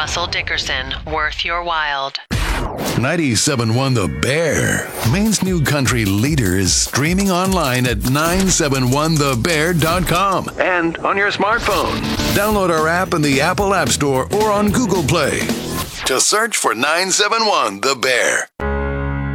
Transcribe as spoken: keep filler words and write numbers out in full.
Russell Dickerson, worth your while. ninety-seven point one The Bear, Maine's new country leader, is streaming online at nine seven one the bear dot com and on your smartphone. Download our app in the Apple App Store or on Google Play. Just search for nine seven one The Bear.